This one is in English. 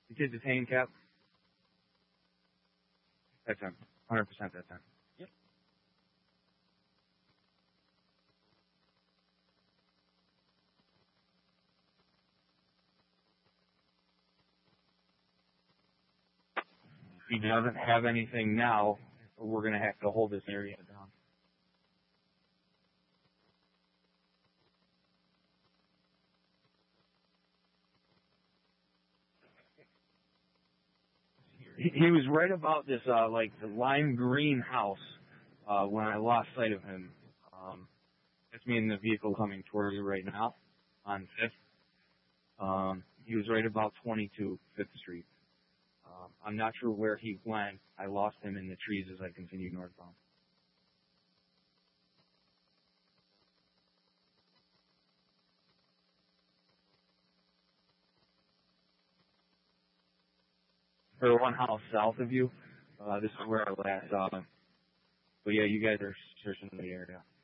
The kid's a handicap? That's him. 100% that's him. Yep. If he doesn't have anything now, we're going to have to hold this area down. He was right about this, like the lime green house, when I lost sight of him. That's me in the vehicle coming towards you right now on 5th. He was right about 22 5th Street. I'm not sure where he went. I lost him in the trees as I continued northbound. Or one house south of you. This is where I last saw him. But yeah, you guys are searching the area.